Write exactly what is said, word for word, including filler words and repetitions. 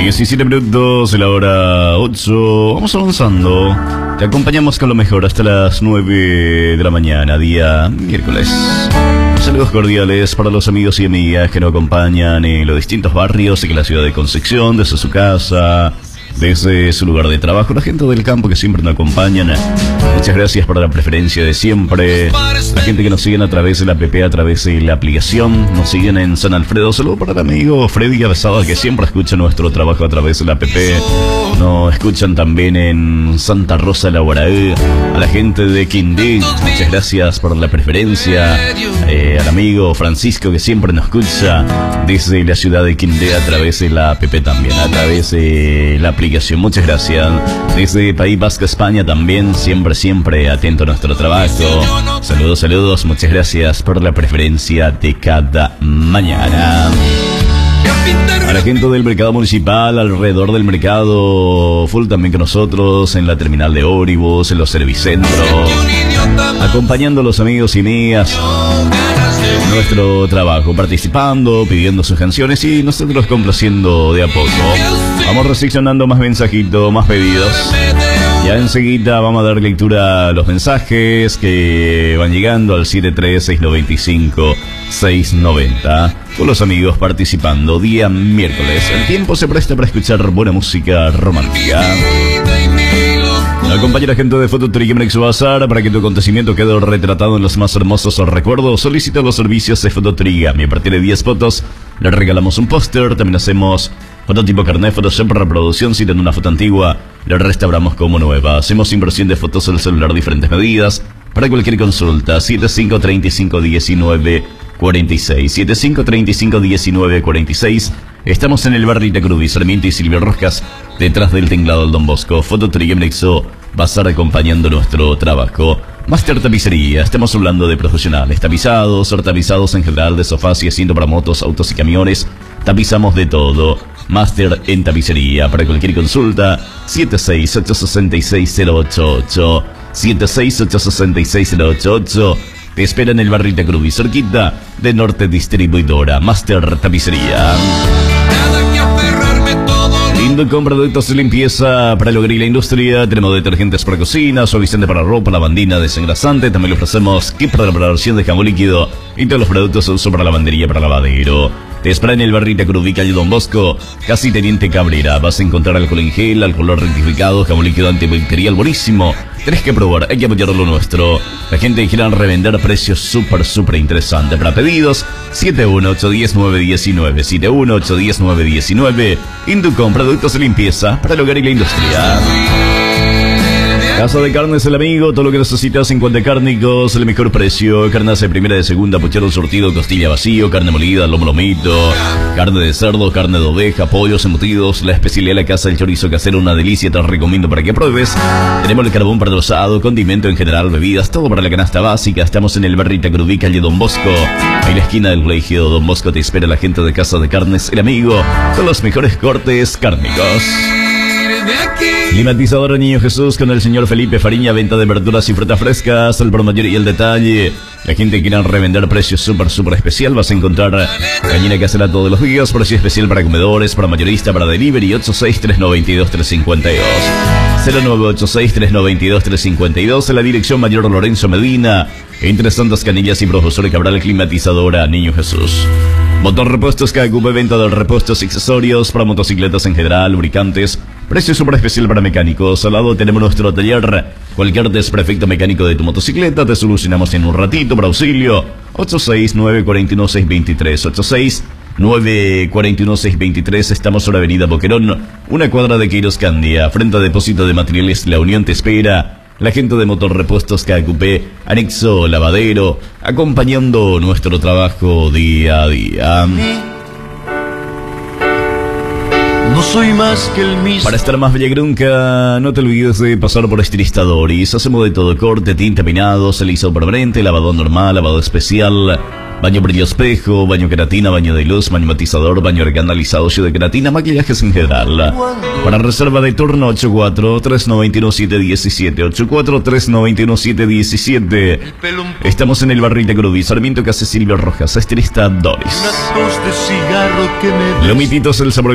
diecisiete minutos, la hora ocho. Vamos avanzando. Te acompañamos con lo mejor hasta las nueve de la mañana, día miércoles. Saludos cordiales para los amigos y amigas que nos acompañan en los distintos barrios de la ciudad de Concepción, desde su casa, desde su lugar de trabajo, la gente del campo que siempre nos acompañan. Muchas gracias por la preferencia de siempre. La gente que nos siguen a través de la app, a través de la aplicación, nos siguen en San Alfredo. Saludos para el amigo Freddy Avesada, que siempre escucha nuestro trabajo a través de la app. Nos escuchan también en Santa Rosa la Guaraí. A la gente de Quindí, muchas gracias por la preferencia. Eh, al amigo Francisco, que siempre nos escucha desde la ciudad de Quindí a través de la app también, a través de la aplicación. Muchas gracias. Desde País Vasco, España también, siempre, siempre atento a nuestro trabajo. Saludos, saludos. Muchas gracias por la preferencia de cada mañana. A la gente del mercado municipal, alrededor del mercado, full también con nosotros, en la terminal de ómnibus, en los servicentros, acompañando a los amigos y amigas en nuestro trabajo, participando, pidiendo sus canciones y nosotros complaciendo de a poco. Vamos recepcionando más mensajitos, más pedidos. Ya enseguida vamos a dar lectura a los mensajes que van llegando al siete tres seis nueve cinco seis nueve cero. Con los amigos participando día miércoles. El tiempo se presta para escuchar buena música romántica. Acompaña a la gente de Fototrigger Mnex Bazar para que tu acontecimiento quede retratado en los más hermosos recuerdos. Solicita los servicios de Fototrigger. A partir de diez fotos le regalamos un póster. También hacemos fototipo carnet, Photoshop, reproducción. Si tienen una foto antigua, la restauramos como nueva. Hacemos inversión de fotos del celular, diferentes medidas. Para cualquier consulta, siete cinco tres cinco uno nueve cuatro seis. siete cinco tres cinco uno nueve cuatro seis. Estamos en el barrio Itacruz, Sarmiento y Silvio Roscas, detrás del tinglado del Don Bosco. Fototrigger Mnex va a estar acompañando nuestro trabajo. Master Tapicería, estamos hablando de profesionales tapizados, tapizados en general, de sofás y asiento para motos, autos y camiones. Tapizamos de todo. Master en tapicería. Para cualquier consulta, siete seis ocho seis seis cero ocho ocho. siete seis ocho seis seis cero ocho ocho. Te espera en el barrio Itacruz, cerquita de Norte Distribuidora. Master Tapicería. Lindo con productos de limpieza para el hogar y la industria. Tenemos detergentes para cocina, suavizante para ropa, lavandina, desengrasante. También le ofrecemos kit para la preparación de jamón líquido y todos los productos de uso para lavandería, para lavadero. Te espera en el barrio Itacruz, calle Don Bosco, casi Teniente Cabrera. Vas a encontrar alcohol en gel, alcohol rectificado, jabón líquido antibacterial buenísimo. Tenés que probar, hay que apoyar lo nuestro. La gente que quiera revender, precios súper, súper interesantes. Para pedidos, siete uno ocho uno cero nueve uno nueve, siete uno ocho uno cero nueve uno nueve. Inducom, productos de limpieza para el hogar y la industria. Casa de Carnes El Amigo, todo lo que necesitas en cuanto a cárnicos, el mejor precio. Carnes de primera, de segunda, puchero surtido, costilla vacío, carne molida, lomo lomito, carne de cerdo, carne de oveja, pollos embutidos. La especialidad de la casa, el chorizo casero, una delicia, te recomiendo para que pruebes. Tenemos el carbón trozado, condimento en general, bebidas, todo para la canasta básica. Estamos en el barrio Itacruz, calle Don Bosco, en la esquina del colegio Don Bosco. Te espera la gente de Casa de Carnes El Amigo, con los mejores cortes cárnicos. Climatizador Niño Jesús con el señor Felipe Fariña, venta de verduras y frutas frescas, el por mayor y el detalle. La gente que quiera revender, precios súper, súper especial. Vas a encontrar gallina casera todos los días, precio especial para comedores, para mayorista, para delivery. Ocho seis tres nueve dos tres cinco dos, cero nueve ocho seis tres nueve dos tres cinco dos. En la dirección Mayor Lorenzo Medina, entre Santas Canillas y Profesor Cabral. Climatizadora Niño Jesús. Motor Repuestos K Q P, venta de repuestos y accesorios para motocicletas en general, lubricantes. Precio súper especial para mecánicos. Al lado tenemos nuestro taller. Cualquier desperfecto mecánico de tu motocicleta te solucionamos en un ratito. Para auxilio, ocho seis nueve cuatro uno seis dos tres, ocho seis nueve cuatro uno seis dos tres. Estamos sobre Avenida Boquerón, una cuadra de Queiros Candia. Frente a Depósito de Materiales La Unión te espera. La gente de Motor Repuestos K Q P, anexo lavadero, acompañando nuestro trabajo día a día. No soy más que el mismo. Para estar más bella que nunca, no te olvides de pasar por Estilistadores. Hacemos de todo: corte, tinta, peinado, aliso permanente, lavado normal, lavado especial, baño brillo espejo, baño queratina, baño de luz, baño matizador, baño organalizado de queratina, maquillajes en general. Para reserva de turno, ocho cuatro tres nueve uno siete uno siete, ocho cuatro tres nueve uno siete uno siete. Estamos en el barrio Itacruz, Sarmiento, casa Silvio Rojas, Estilistadores. Lomititos, el sabor